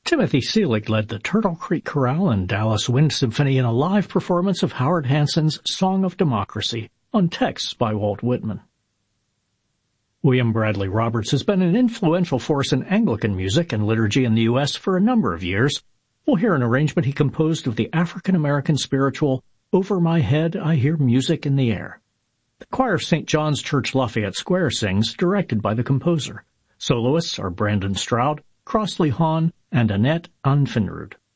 Timothy Seelig led the Turtle Creek Chorale and Dallas Wind Symphony in a live performance of Howard Hanson's Song of Democracy on texts by Walt Whitman. William Bradley Roberts has been an influential force in Anglican music and liturgy in the U.S. for a number of years. We'll hear an arrangement he composed of the African-American spiritual Over My Head I Hear Music in the Air. The choir of St. John's Church Lafayette Square sings, directed by the composer. Soloists are Brandon Stroud, Crossley Hahn, and Annette Anfinrud.